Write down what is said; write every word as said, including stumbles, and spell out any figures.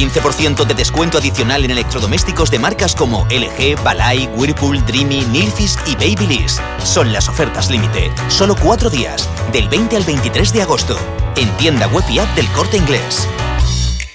quince por ciento de descuento adicional en electrodomésticos de marcas como L G, Balay, Whirlpool, Dreamy, Nilfisk y Babyliss. Son las ofertas límite. Solo cuatro días, del veinte al veintitrés de agosto. En tienda web y app del Corte Inglés.